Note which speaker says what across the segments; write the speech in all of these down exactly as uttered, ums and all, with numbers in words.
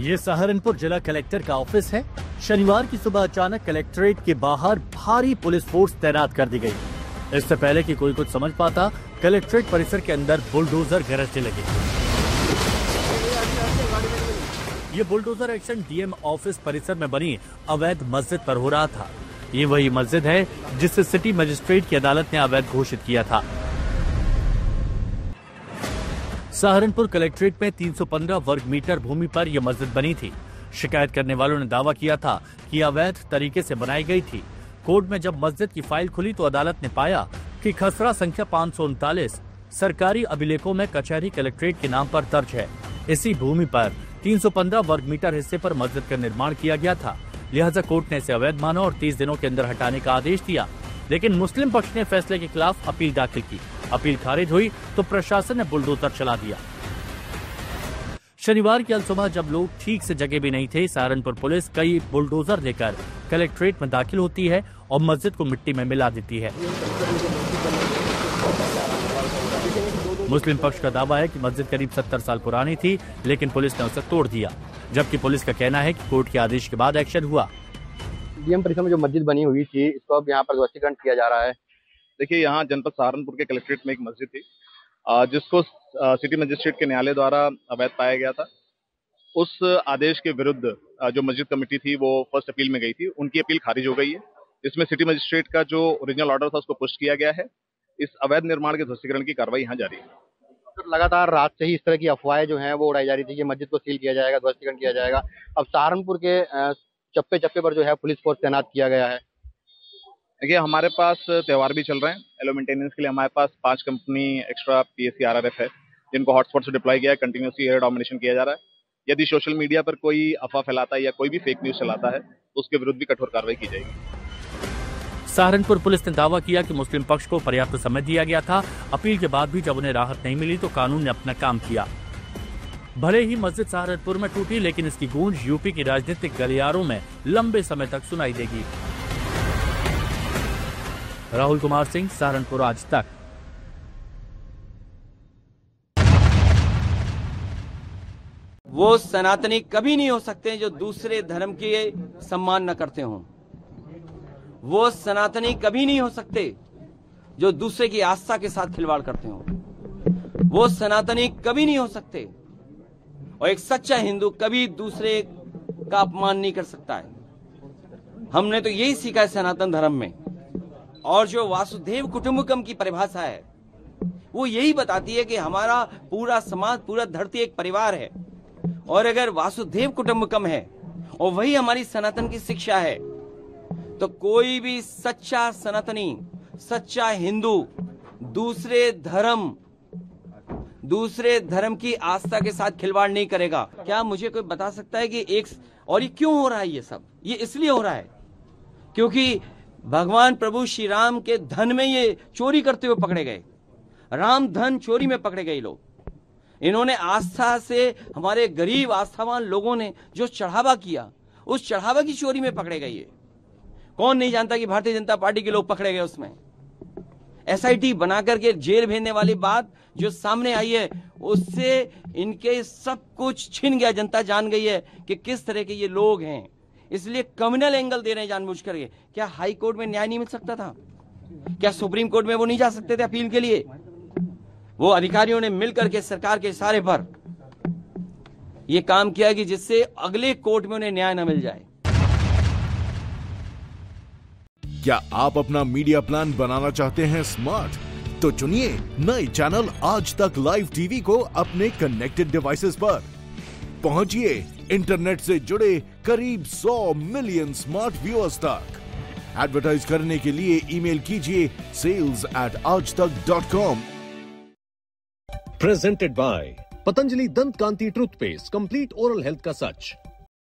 Speaker 1: ये सहारनपुर जिला कलेक्टर का ऑफिस है। शनिवार की सुबह अचानक कलेक्ट्रेट के बाहर भारी पुलिस फोर्स तैनात कर दी गई। इससे पहले कि कोई कुछ समझ पाता, कलेक्ट्रेट परिसर के अंदर बुलडोजर गरजने लगे। ये बुलडोजर एक्शन डीएम ऑफिस परिसर में बनी अवैध मस्जिद पर हो रहा था। ये वही मस्जिद है जिसे सिटी मजिस्ट्रेट की अदालत ने अवैध घोषित किया था। सहारनपुर कलेक्ट्रेट में तीन सौ पंद्रह वर्ग मीटर भूमि पर यह मस्जिद बनी थी। शिकायत करने वालों ने दावा किया था कि अवैध तरीके से बनाई गई थी। कोर्ट में जब मस्जिद की फाइल खुली तो अदालत ने पाया कि खसरा संख्या पाँच सौ उनतालीस सरकारी अभिलेखों में कचहरी कलेक्ट्रेट के नाम पर दर्ज है। इसी भूमि पर तीन सौ पंद्रह वर्ग मीटर हिस्से पर मस्जिद का निर्माण किया गया था। लिहाजा कोर्ट ने इसे अवैध माना और तीस दिनों के अंदर हटाने का आदेश दिया। लेकिन मुस्लिम पक्ष ने फैसले के खिलाफ अपील दाखिल की। अपील खारिज हुई तो प्रशासन ने बुलडोजर चला दिया। शनिवार की सुबह जब लोग ठीक से जगह भी नहीं थे, सहारनपुर पुलिस कई बुलडोजर लेकर कलेक्ट्रेट में दाखिल होती है और मस्जिद को मिट्टी में मिला देती है। मुस्लिम पक्ष का दावा है कि मस्जिद करीब सत्तर साल पुरानी थी, लेकिन पुलिस ने उसे तोड़ दिया। जबकि पुलिस का कहना है कि कोर्ट के आदेश के बाद एक्शन हुआ।
Speaker 2: डीएम परिसर में जो मस्जिद बनी हुई थी, इसको अब यहाँ पर ध्वस्तीकरण किया जा रहा है।
Speaker 3: देखिए, यहाँ जनपद सहारनपुर के कलेक्ट्रेट में एक मस्जिद थी जिसको सिटी मजिस्ट्रेट के न्यायालय द्वारा अवैध पाया गया था। उस आदेश के विरुद्ध जो मस्जिद कमेटी थी वो फर्स्ट अपील में गई थी। उनकी अपील खारिज हो गई है। इसमें सिटी मजिस्ट्रेट का जो ओरिजिनल ऑर्डर था उसको पुष्ट किया गया है। इस अवैध निर्माण के ध्वस्तीकरण की कार्रवाई यहाँ जारी है।
Speaker 2: तो लगातार रात से ही इस तरह की अफवाहें जो हैं वो उड़ाई जा रही थी कि मस्जिद को सील किया जाएगा, ध्वस्तीकरण किया जाएगा। अब सहारनपुर के चप्पे चप्पे पर जो है पुलिस फोर्स तैनात किया गया है।
Speaker 3: देखिए, हमारे पास त्योहार भी चल रहे हैं। एलो मेंटेनेंस के लिए हमारे पास पांच कंपनी एक्स्ट्रा पीएससी आरआरएफ है, जिनको हॉटस्पॉट से डिप्लॉय किया है। कंटिन्यूसली एयर डोमिनेशन किया जा रहा है। यदि सोशल मीडिया पर कोई अफवाह फैलाता है या कोई भी फेक न्यूज चलाता है तो उसके विरुद्ध भी कठोर कार्रवाई की जाएगी।
Speaker 1: सहारनपुर पुलिस ने दावा किया कि मुस्लिम पक्ष को पर्याप्त समय दिया गया था। अपील के बाद भी जब उन्हें राहत नहीं मिली तो कानून ने अपना काम किया। भले ही मस्जिद सहारनपुर में टूटी, लेकिन इसकी गूंज यूपी की राजनीतिक गलियारों में लंबे समय तक सुनाई देगी। राहुल कुमार सिंह, सहारनपुर आज तक।
Speaker 4: वो सनातनी कभी नहीं हो सकते जो दूसरे धर्म के सम्मान न करते हों। वो सनातनी कभी नहीं हो सकते जो दूसरे की आस्था के साथ खिलवाड़ करते हों। वो सनातनी कभी नहीं हो सकते और एक सच्चा हिंदू कभी दूसरे का अपमान नहीं कर सकता है। हमने तो यही सीखा है सनातन धर्म में। और जो वासुदेव कुटुंबकम की परिभाषा है वो यही बताती है कि हमारा पूरा समाज, पूरा धरती एक परिवार है। और अगर वासुदेव कुटुंबकम है और वही हमारी सनातन की शिक्षा है तो कोई भी सच्चा सनातनी, सच्चा हिंदू दूसरे धर्म दूसरे धर्म की आस्था के साथ खिलवाड़ नहीं करेगा। क्या मुझे कोई बता सकता है कि एक और ये क्यों हो रहा है? ये सब ये इसलिए हो रहा है क्योंकि भगवान प्रभु श्री राम के धन में ये चोरी करते हुए पकड़े गए। राम धन चोरी में पकड़े गए लोग। इन्होंने आस्था से, हमारे गरीब आस्थावान लोगों ने जो चढ़ावा किया, उस चढ़ावा की चोरी में पकड़े गए। ये कौन नहीं जानता कि भारतीय जनता पार्टी के लोग पकड़े गए उसमें। एसआईटी बना करके जेल भेजने वाली बात जो सामने आई है, उससे इनके सब कुछ छिन गया। जनता जान गई है कि किस तरह के ये लोग हैं। इसलिए कम्युनल एंगल दे रहे हैं जानबूझ करके। क्या हाई कोर्ट में न्याय नहीं मिल सकता था? क्या सुप्रीम कोर्ट में वो नहीं जा सकते थे अपील के लिए? वो अधिकारियों ने मिलकर के सरकार के इशारे पर ये काम किया कि जिससे अगले कोर्ट में उन्हें न्याय न मिल जाए।
Speaker 5: क्या आप अपना मीडिया प्लान बनाना चाहते हैं स्मार्ट? तो चुनिए नए चैनल आज तक लाइव टीवी को अपने कनेक्टेड डिवाइसेस पर। पहुंचिए इंटरनेट से जुड़े करीब सौ मिलियन स्मार्ट व्यूअर्स तक। एडवर्टाइज करने के लिए ईमेल कीजिए सेल्स एट आज तक dot com.
Speaker 6: Presented by Patanjali दंत कांति टूथपेस्ट, कंप्लीट ओरल हेल्थ का सच।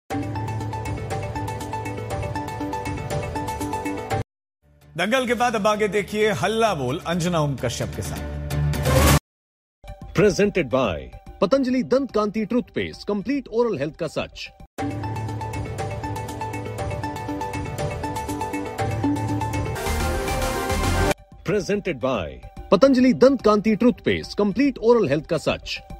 Speaker 7: दंगल के बाद अब आगे देखिए हल्ला बोल अंजना ओम कश्यप के साथ।
Speaker 6: प्रेजेंटेड बाय पतंजलि दंत कांति टूथपेस्ट, कंप्लीट ओरल हेल्थ का सच। प्रेजेंटेड बाय पतंजलि दंत कांति टूथपेस्ट, कंप्लीट ओरल हेल्थ का सच।